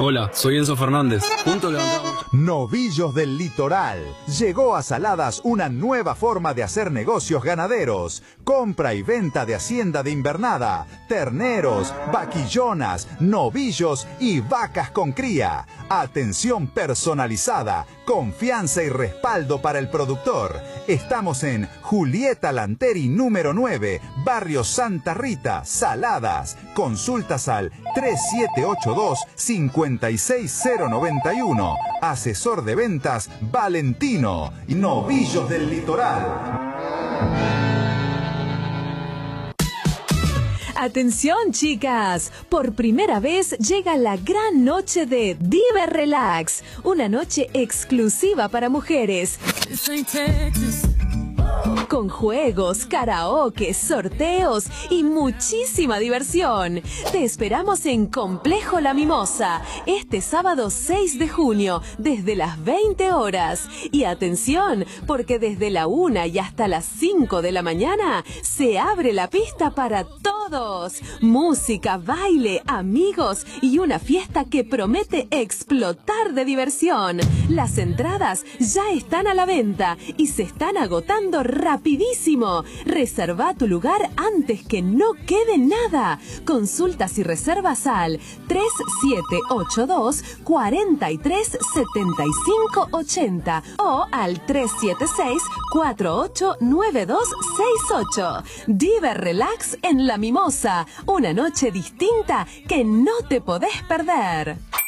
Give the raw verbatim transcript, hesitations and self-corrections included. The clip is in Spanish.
Hola, soy Enzo Fernández. Juntos levantamos... Novillos del Litoral. Llegó a Saladas una nueva forma de hacer negocios ganaderos. Compra y venta de hacienda de invernada, terneros, vaquillonas, novillos y vacas con cría. Atención personalizada, confianza y respaldo para el productor. Estamos en Julieta Lanteri número nueve, Barrio Santa Rita, Saladas. Consultas al tres siete ocho dos, cinco seis cero nueve uno. Asesor de ventas Valentino. Novillos del Litoral. Atención, chicas, por primera vez llega la gran noche de Diver Relax, una noche exclusiva para mujeres. Con juegos, karaoke, sorteos y muchísima diversión. Te esperamos en Complejo La Mimosa, este sábado seis de junio, desde las veinte horas. Y atención, porque desde la una y hasta las cinco de la mañana se abre la pista para todos. Música, baile, amigos y una fiesta que promete explotar de diversión. Las entradas ya están a la venta y se están agotando rapidísimo. Reserva tu lugar antes que no quede nada. Consultas y reservas al tres siete ocho dos, cuatro tres siete cinco ocho cero o al tres siete seis, cuatro ocho nueve dos seis ocho. Diver Relax en La Mimosa, una noche distinta que no te podés perder.